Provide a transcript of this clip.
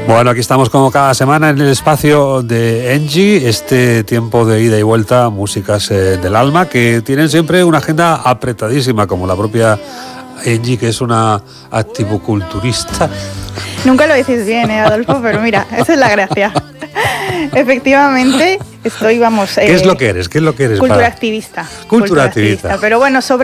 Bueno, aquí estamos como cada semana en el espacio de Engie, este tiempo de ida y vuelta, músicas del alma, que tienen siempre una agenda apretadísima, como la propia Engie, que es una activoculturista. Nunca lo decís bien, Adolfo, pero mira, esa es la gracia. Efectivamente, estoy, ¿Qué es lo que eres? ¿Qué es lo que eres? Cultura activista. Cultura activista. Pero bueno, sobre